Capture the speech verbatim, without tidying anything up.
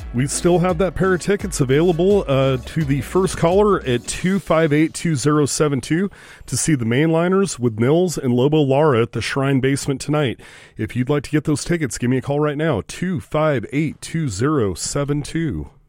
We still have that pair of tickets available uh, to the first caller at two five eight, two zero seven two to see the Mainliners with Nils and Lobo Lara at the Shrine Basement tonight. If you'd like to get those tickets, give me a call right now, two five eight, two zero seven two.